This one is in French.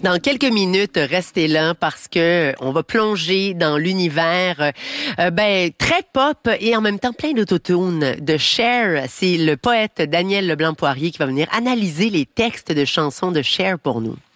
Dans quelques minutes, restez là parce que on va plonger dans l'univers très pop et en même temps plein d'autotune de Cher. C'est le poète Daniel Leblanc-Poirier qui va venir analyser les textes de chansons de Cher pour nous.